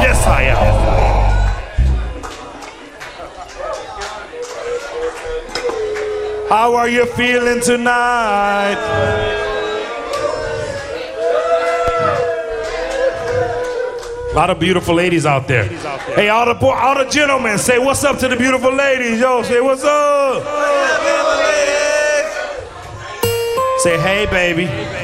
Yes, I am. How are you feeling tonight? A lot of beautiful ladies out there. Hey, all the gentlemen, say what's up to the beautiful ladies. Yo, say what's up. Say hey, baby.